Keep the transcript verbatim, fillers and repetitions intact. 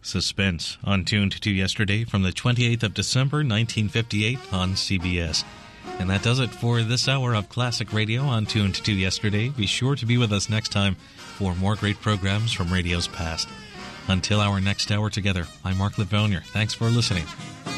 Suspense on Tuned to Yesterday from the twenty-eighth of December, nineteen fifty-eight on C B S. And that does it for this hour of classic radio on Tuned to Yesterday. Be sure to be with us next time for more great programs from radio's past. Until our next hour together, I'm Mark Litvonier. Thanks for listening.